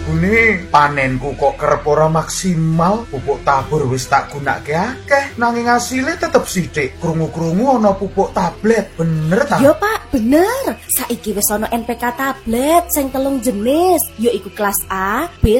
Bune, panenku kok kerep ora maksimal. Pupuk tabur wis tak gunakake akeh, nanging asile tetep sithik. Krungu-krungu ana pupuk tablet, bener ta? Yo Pak, bener. Saiki wis ana NPK tablet sing 3 jenis, yaiku kelas A, B,